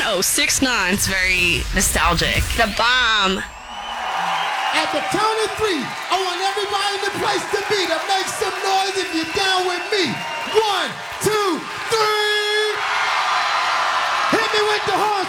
Oh, 6ix9ine. It's very nostalgic. The Bomb. At the count of three, I want everybody in the place to be to make some noise if you're down with me. 1, 2, 3. Hit me with the horn.